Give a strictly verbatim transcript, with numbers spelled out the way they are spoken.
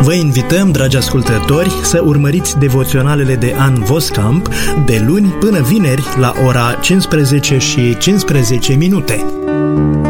Vă invităm, dragi ascultători, să urmăriți devoționalele de An Voskamp de luni până vineri la ora cincisprezece și cincisprezece minute.